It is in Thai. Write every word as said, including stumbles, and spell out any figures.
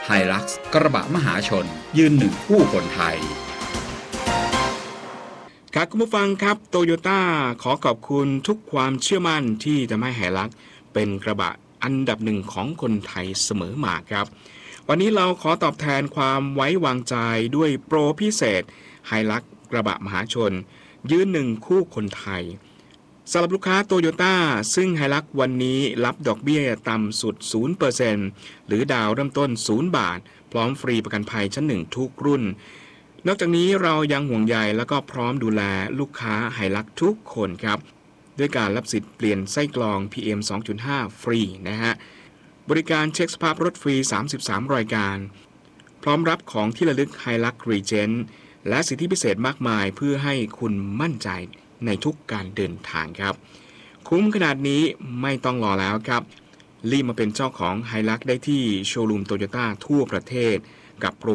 ไฮลักซ์กระบะมหาชนยืนหนึ่งคู่คนไทยครับคุณผู้ฟังครับโตโยต้าขอขอบคุณทุกความเชื่อมั่นที่ทำให้ไฮลักซ์เป็นกระบะอันดับหนึ่งของคนไทยเสมอมาครับวันนี้เราขอตอบแทนความไว้วางใจด้วยโปรพิเศษไฮลักซ์กระบะมหาชนยืนหนึ่งคู่คนไทยสำหรับลูกค้าโตโยต้าซึ่งไฮลักซ์วันนี้รับดอกเบี้ยต่ำสุด ศูนย์เปอร์เซ็นต์ หรือดาวเริ่มต้นศูนย์บาทพร้อมฟรีประกันภัยชั้นหนึ่งทุกรุ่นนอกจากนี้เรายังห่วงใยและก็พร้อมดูแลลูกค้าไฮลักซ์ทุกคนครับด้วยการรับสิทธิ์เปลี่ยนไส้กรอง พี เอ็ม สองจุดห้า ฟรีนะฮะบริการเช็คสภาพรถฟรีสามสิบสามรายการพร้อมรับของที่ระลึกไฮลักซ์รีเจนต์และสิทธิพิเศษมากมายเพื่อให้คุณมั่นใจในทุกการเดินทางครับคุ้มขนาดนี้ไม่ต้องรอแล้วครับรีบมาเป็นเจ้าของไฮลักซ์ได้ที่โชว์รูมโตโยต้าทั่วประเทศกับโปร